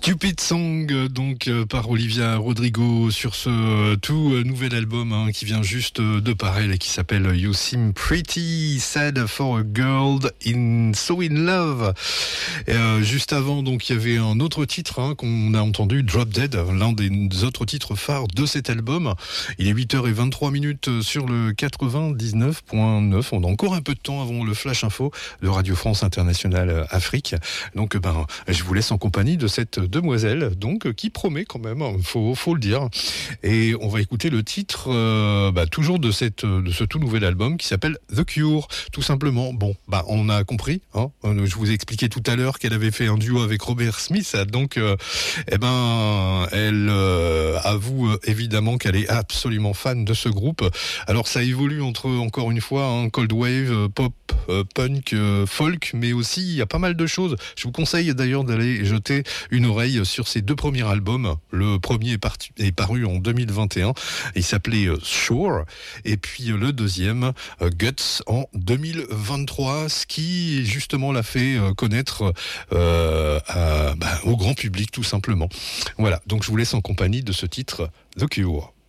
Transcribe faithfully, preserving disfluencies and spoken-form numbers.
Stupid Song, donc euh, par Olivia Rodrigo sur ce euh, tout euh, nouvel album hein, qui vient juste euh, de paraître et qui s'appelle You Seem Pretty Sad for a Girl in So in Love. Et, euh, juste avant, donc il y avait un autre titre hein, qu'on a entendu, Drop Dead, l'un des autres titres phares de cet album. Il est huit heures vingt-trois minutes sur le quatre-vingt-dix-neuf point neuf. On a encore un peu de temps avant le Flash Info de Radio France Internationale Afrique. Donc ben je vous laisse en compagnie de cette demoiselle, donc qui promet quand même, faut faut le dire. Et on va écouter le titre, euh, bah, toujours de cette de ce tout nouvel album qui s'appelle The Cure, tout simplement. Bon, bah on a compris. Hein, je vous ai expliqué tout à l'heure qu'elle avait fait un duo avec Robert Smith, donc euh, eh ben elle euh, avoue euh, évidemment qu'elle est absolument fan de ce groupe. Alors ça évolue entre encore une fois hein, cold wave, euh, pop, euh, punk, euh, folk, mais aussi il y a pas mal de choses. Je vous conseille d'ailleurs d'aller jeter une oreille sur ses deux premiers albums. Le premier est, parti, est paru en deux mille vingt et un. Il s'appelait Shore. Et puis le deuxième, Guts, en deux mille vingt-trois. Ce qui justement l'a fait connaître euh, à, bah, au grand public tout simplement. Voilà. Donc je vous laisse en compagnie de ce titre, The Cure.